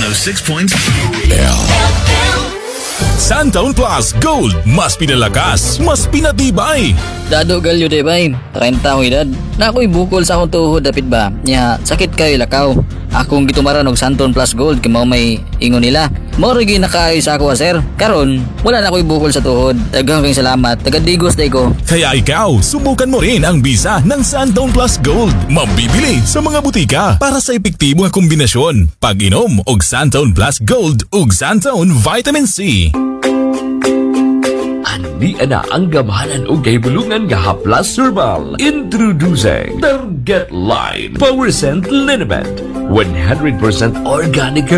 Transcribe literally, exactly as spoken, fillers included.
one oh six point Santown Plus Gold, mas pinalakas, mas pinatibay. Dado galyo de bay, trenta mo edad. Na ako'y bukol sa akong tuhod dapit ba? Nya, sakit kayo lakaw. Akong gitumaran og Santon Plus Gold kay mao may ingon nila. Mao ray ginakaayo sa ako sir. Karon, wala na ako'y bukol sa tuhod. Daghang kayong salamat. Tagadigos day ko. Kaya ikaw, subukan mo rin ang bisa ng Santown Plus Gold. Mabibili sa mga butika para sa epektibo nga kombinasyon. Pag-inom og Santown Plus Gold ug Santown Vitamin C. Ani ana ang gamhanan o gahibulungan nga Haplas Herbal. Introducing Target Line Power Scent Liniment. one hundred percent organic